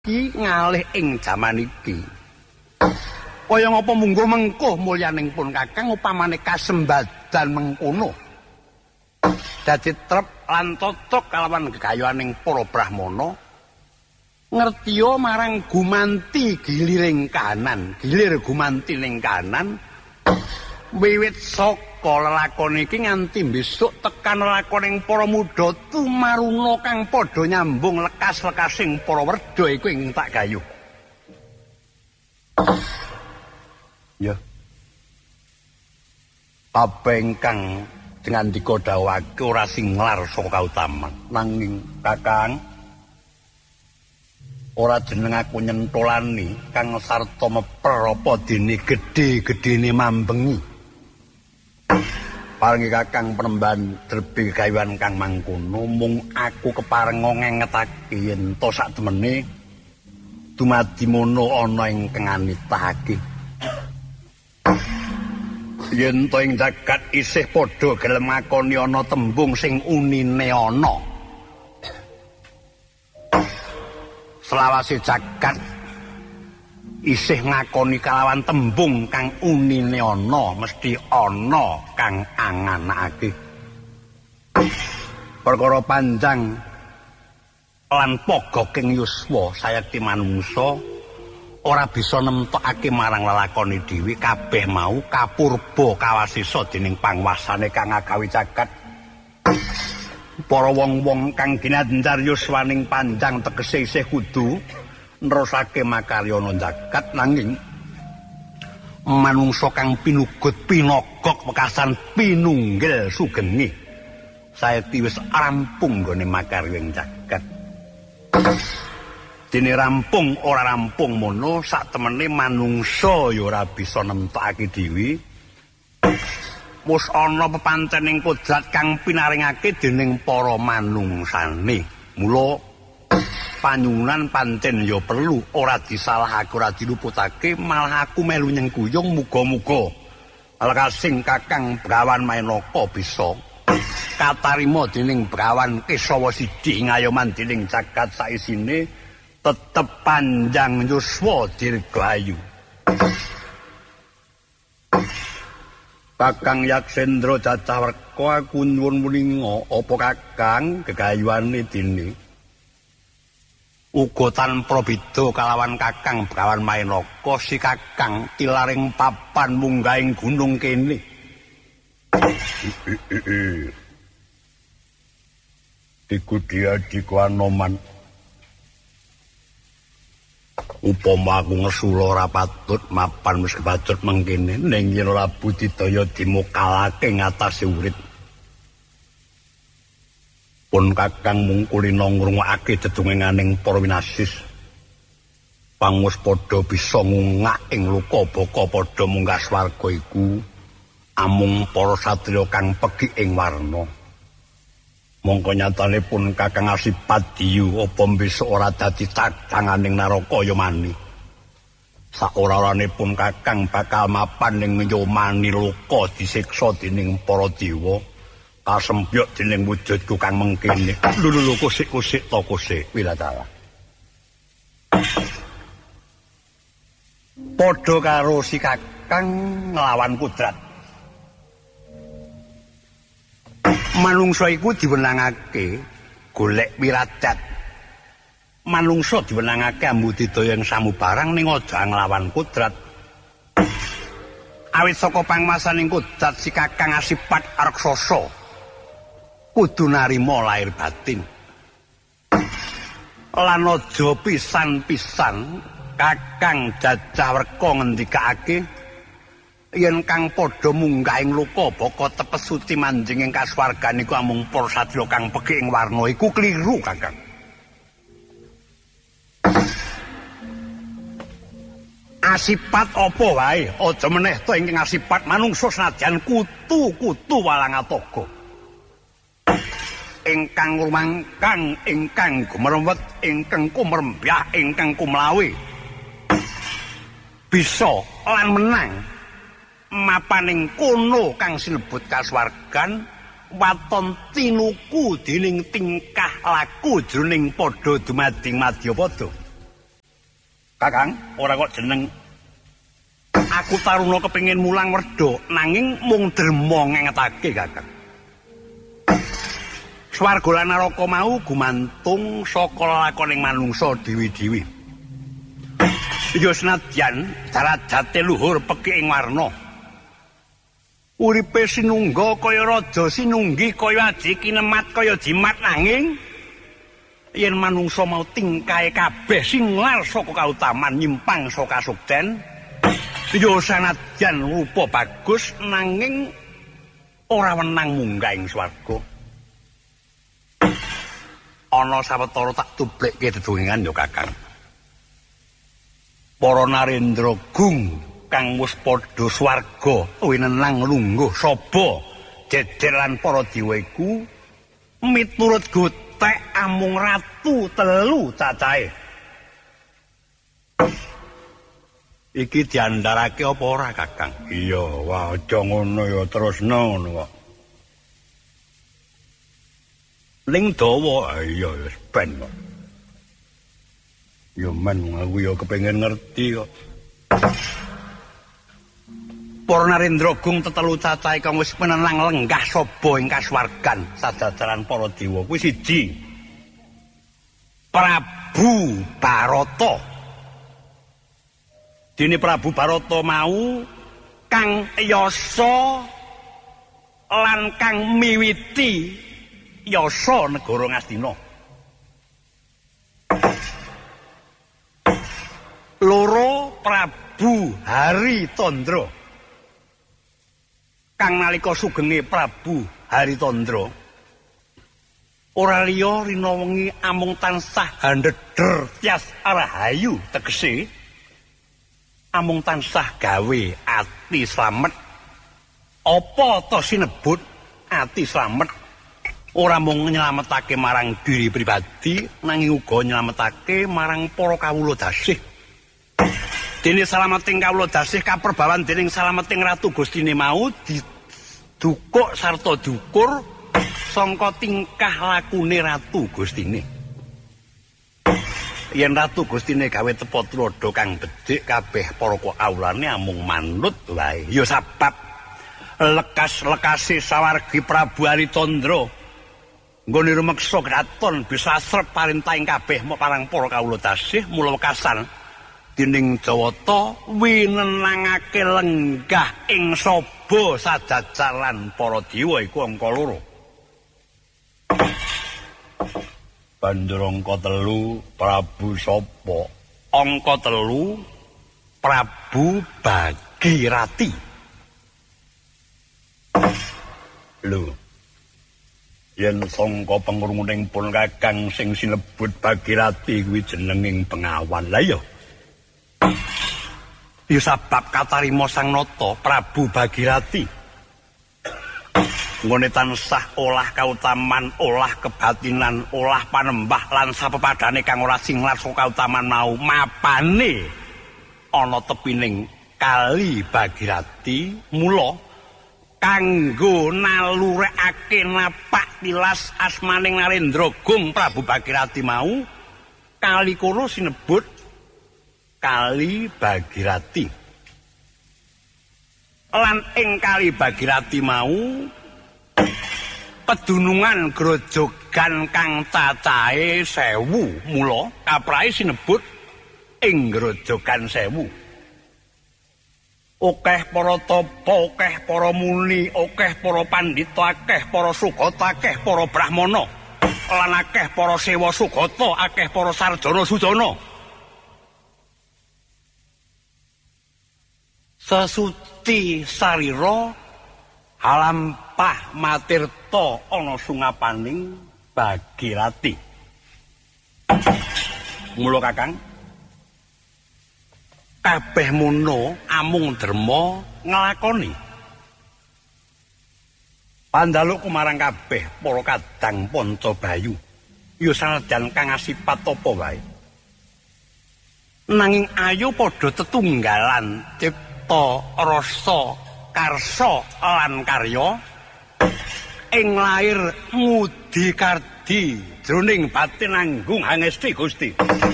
iki ngalih ing jaman iki. Kaya ngapa munggo mengko mulyaning pun Kakang upamane kasembadan mengkono. Dadi trep lan cocok kalawan gegayoning para brahmana. Ngertiya marang gumanti giliring kanan, gilir gumanti ning kanan. Wiwit saka lelakon iki nganti besok tekan lelakoning para muda tumaruna kang padha nyambung lekas-lekasing para werda iku ing tak gayuh. Ya. Apa ingkang dengan dikodawake ora singlar saka kautaman nanging Kakang ora jeneng aku nyentolani kang sarta meper apa dene gedhe-gedhene mambengi. Paringi Kakang penemban derbe gayuhan kang mangkono mung aku keparenga ngengetake yen to sak temene dumadi mono ana ingkang anitahake. Yen to ing jagat isih padha gelem ngakoni ana tembung sing unine ana. Selawase jagat isih ngakoni kalawan tembung kang unine ana, mesti ana kang anganake. Perkara panjang lan pogoking yuswa sayekti manungsa ora bisa nemtokake marang lelakone dhewe kabeh mau kapurba kawasisa dening panguwasane kang agawe jagat. Para wong-wong kang ginanjar yuswaning panjang tegese isih kudu nerusake makaryana jagat nanging manungsa kang pinugut pinogok wekasan pinunggil sugeng saeti wis rampung nggone makarya jagat. Dene rampung ora rampung mono sak temene manungsa ya ora bisa nemtokake dhewe. Wis ana pepancening kodrat kang pinaringake dening para manungsane. Mula panyunan pancen ya perlu ora disalahake ora diluputake malah aku melu nyengkuyung muga-muga lekasing Kakang Brawan Mainaka bisa katarima dening Brawan Kesawa Sidhi ngayoman dening jagat saisine tetep panjang yuswa dirgayu. Kakang Yaksendra Cacawarka aku nyuwun muninga apa Kakang gegayuhane dene uga tanpa beda kalawan Kakang Brawan Mainaka si Kakang tilaring papan munggahing gunung kene. Iku dia dikuanoman upama aku ngesula ora patut mapan wis kebacut mengkene ning yen ora budidaya dimukalake ngatasé urip. Pun Kakang mungkulina ngrungokake dedungenganing para winasis. Pangus padha bisa ngungak ing luka baka padha munggah swarga iku amung para satriya kang pegi ing warna. Mongko nyatane pun Kakang Asipat Diyu apa besok ora dadi cadanganing naraka ya mani. Saora-orane pun Kakang bakal mapan ning nyomani luka disiksa dening para dewa. Kasempyuk dening wujudku kang mengkene. Lho kusik-kusik to kusik Wilatara. Padha karo si Kakang nglawan kudrat. Manungsa iku diwenangake golek wiradat. Manungsa diwenangake ambudidaya ing samubarang ning aja nglawan kudrat. Awit saka pangmasaning kudrat si Kakang Asipat Raksasa kudu narima lahir batin. Lan aja pisan-pisan Kakang Cacawarka ngendikake yen kang padha munggahing luka baka tepes suci manjing ing kasuwargan iku amung para satriya kang pegi ing warna iku kliru Kakang. Asipat apa wae aja meneh to ingkang asipat manungsa senajan kutu-kutu walang atoga. Ingkang rumangkang, ingkang gumerwet, ingkang kumrembyah, ingkang kumlawe. Bisa lan menang mapaning kono kang sinebut kasuwargan waton tinuku dening tingkah laku jroning padha dumading Madyapada. Kakang, ora kok jeneng. Aku taruna kepengin mulang werda, nanging mung derma ngengetake, Kakang. Swarga lan neraka mau gumantung saka lakoning manungsa dewi-dewi. Ya senadyan darajate luhur pekik ing warna. Uripe sinungga kaya raja sinunggi kaya aji kinemat kaya jimat nanging yen manungsa mau tingkahe kabeh singlar saka kautaman nyimpang saka kasukten ya sanadyan rupa bagus nanging ora wenang munggah ing swarga. Ana sawetara tak tublekke dedongengan ya Kakang. Para narendra gung kang wis padha swarga winenang lungguh saba jejer lan para dewa iku miturut gotek amung ratu telu cacahe. Iki diandharake apa ora Kakang? Iya, wah aja ngono ya terusno ngono kok. Ning dawa iya wis ben kok. Ya men aku ya kepengin ngerti kok. Para narendra gung tetelu cacahe kang wis menenang lenggah saba ing kasuwargan sadajaran para dewa kuwi siji Prabu Barata. Dene Prabu Barata mau kang yasa lan kang miwiti yasa negara Ngastina. Loro Prabu Haritandra. Kang nalika sugenge Prabu Haritandra ora liya rina wengi amung tansah handheder tias rahayu tegese amung tansah gawe ati slamet apa to sinebut ati slamet ora mung nyelametake marang diri pribadi nanging uga nyelametake marang para kawula dasih. Dene salamating kawula dasih kaperbawan dening salamating Ratu Gustine mau didukuk sarta diukur sangka tingkah lakune Ratu Gustine. Yen Ratu Gustine gawe tepa tuladha kang becik kabeh para kawulane amung manut wae. Ya sabab lekas-lekase sawargi Prabu Haritandra nggone rumeksa kraton bisa asrep parentahing kabeh marang para kawula dasih mula wekasan dening Jawata winenangake lenggah ing saba sadajaran para dewa iku angka 2. Banjur angka 3 Prabu sapa? Angka 3 Prabu Bagirati. Lho. Yen sangka pangurmuning pun Kakang sing sinebut Bagirati kuwi jenenging pengawan. Lah ya. Ya sabab katarima Sang Nata Prabu Bagirati nggone tansah olah kautaman, olah kebatinan, olah panembah lan sapepadane kang ora singlar saka kautaman mau mapane ana tepining Kali Bagirati mula kanggo nalurekake napak tilas asmaning Narendra Gung Prabu Bagirati mau kali kono sinebut Kali Bagirati. Lan ing Kali Bagirati mau pedunungan grojogan kang cacahe 1000 mula kaprahe sinebut ing grojogan 1000. Akeh para tapa, akeh para muni, akeh para pandhita, akeh para sugata, akeh para brahmana, lan akeh para sewa sugata, akeh para sarjana sujana. Sesuci sarira halampah matirta ana sungapaning Bagirati. Mula Kakang kabeh mono amung derma nglakoni pandaluk marang kabeh para kadang Pancabayu ya sanadyan kang asipat apa wae nanging ayo padha tetunggalan cipta rasa karsa lan karya ing lair ngudi kardi jroning batin anggung hangesti Gusti.